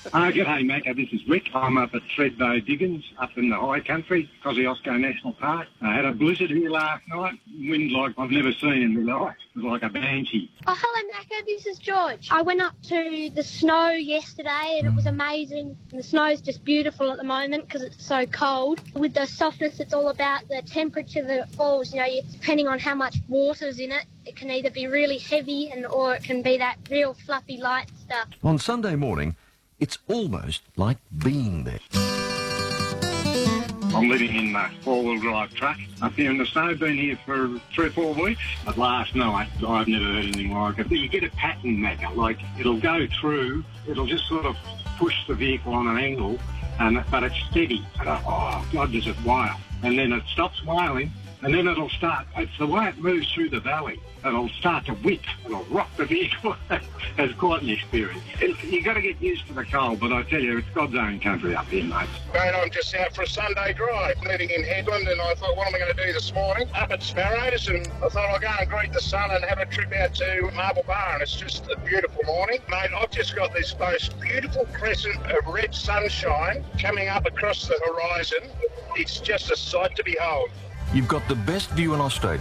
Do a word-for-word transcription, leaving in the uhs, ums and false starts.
Uh, g'day, Macca. This is Rick. I'm up at Thredbo Diggins, up in the high country, Kosciuszko National Park. I had a blizzard here last night. Wind like I've never seen in my life. It was like a banshee. Oh, hello, Macca. This is George. I went up to the snow yesterday and it was amazing. And the snow's just beautiful at the moment because it's so cold. With the softness, it's all about the temperature that it falls. You know, you, depending on how much water's in it, it can either be really heavy and or it can be that real fluffy light stuff. On Sunday morning, it's almost like being there. I'm living in the four-wheel drive truck up here in the snow. Been here for three or four weeks. But last night, I've never heard anything like it. You get a pattern, Macca, like it'll go through, it'll just sort of push the vehicle on an angle, and but it's steady. And I, oh, God, does it wail. And then it stops wailing, and then it'll start. It's the way it moves through the valley. It'll start to whip. It'll rock the vehicle. It's quite an experience. It's, you got to get used to the cold, but I tell you, it's God's own country up here, mate. Mate, I'm just out for a Sunday drive, living in Headland, and I thought, what am I going to do this morning? Up at Sparrows, and I thought I'll go and greet the sun and have a trip out to Marble Bar, and it's just a beautiful morning. Mate, I've just got this most beautiful crescent of red sunshine coming up across the horizon. It's just a sight to behold. You've got the best view in Australia.